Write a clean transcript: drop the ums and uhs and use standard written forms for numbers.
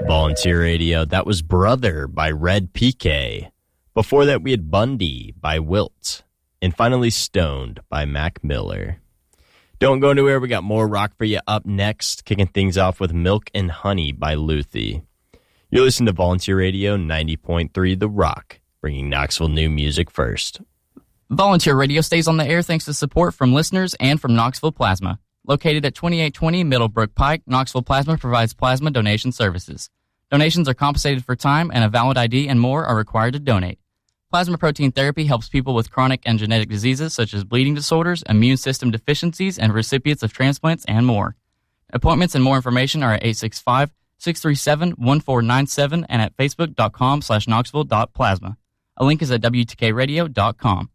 Volunteer Radio, that was Brother by Red PK. Before that, we had Bundy by Wilt. And finally, Stoned by Mac Miller. Don't go anywhere, we got more rock for you up next, kicking things off with Milk and Honey by Luthi. You're listening to Volunteer Radio 90.3 The Rock, bringing Knoxville new music first. Volunteer Radio stays on the air thanks to support from listeners and from Knoxville Plasma. Located at 2820 Middlebrook Pike, Knoxville Plasma provides plasma donation services. Donations are compensated for time, and a valid ID and more are required to donate. Plasma protein therapy helps people with chronic and genetic diseases such as bleeding disorders, immune system deficiencies, and recipients of transplants and more. Appointments and more information are at 865-637-1497 and at facebook.com/knoxville.plasma. A link is at wtkradio.com.